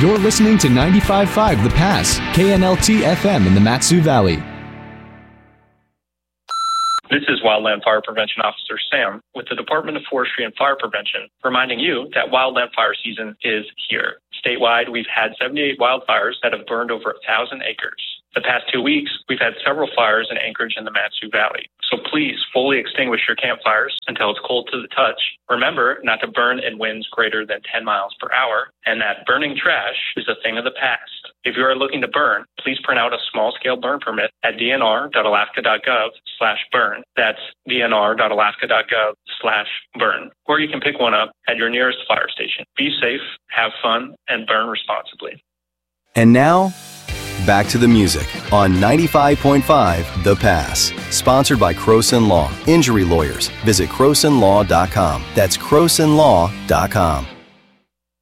You're listening to 95.5 The Pass, KNLT FM in the Mat-Su Valley. This is Wildland Fire Prevention Officer Sam with the Department of Forestry and Fire Prevention, reminding you that wildland fire season is here. Statewide, we've had 78 wildfires that have burned over 1,000 acres. The past 2 weeks, we've had several fires in Anchorage and the Mat-Su Valley. So please fully extinguish your campfires until it's cold to the touch. Remember not to burn in winds greater than 10 miles per hour, and that burning trash is a thing of the past. If you are looking to burn, please print out a small-scale burn permit at dnr.alaska.gov/burn. That's dnr.alaska.gov/burn. Or you can pick one up at your nearest fire station. Be safe, have fun, and burn responsibly. And now, back to the music on 95.5 The Pass. Sponsored by Croson Law. Injury lawyers. Visit CrosonLaw.com. That's CrosonLaw.com.